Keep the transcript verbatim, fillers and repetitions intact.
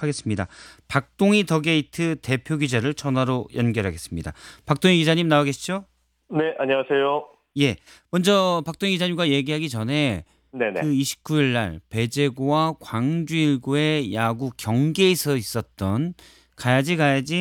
하겠습니다. 박동희 더게이트 대표 기자를 전화로 연결하겠습니다. 박동희 기자님 나와 계시죠? 네, 안녕하세요. 예. 먼저 박동희 기자님과 얘기하기 전에 네네. 그 이십구 일 날 배제구와 광주일고의 야구 경기에서 있었던 가야지 가야지